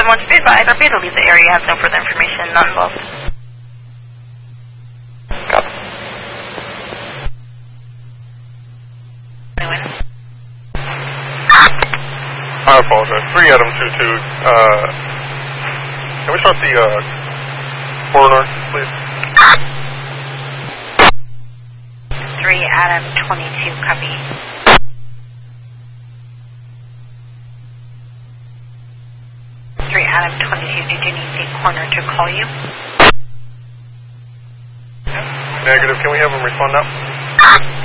1 to be advised, RP to leave the area, has no further information, not involved. Copy. I apologize. 3 Adam 22. Can we start the corridor, please? 3 Adam 22, copy. 3 Adam 22, did you need the corner to call you? Negative. Can we have him respond now?